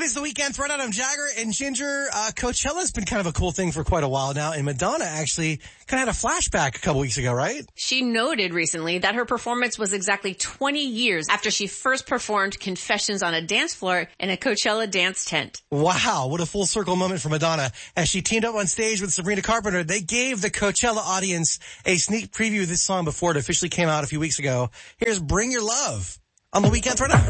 is the Weekend Throwdown. I'm Jagger and Ginger. Coachella's been kind of a cool thing for quite a while now, and Madonna actually kind of had a flashback a couple weeks ago, right? She noted recently that her performance was exactly 20 years after she first performed Confessions on a Dance Floor in a Coachella dance tent. Wow, what a full circle moment for Madonna. As she teamed up on stage with Sabrina Carpenter, they gave the Coachella audience a sneak preview of this song before it officially came out a few weeks ago. Here's Bring Your Love on the Weekend Throwdown.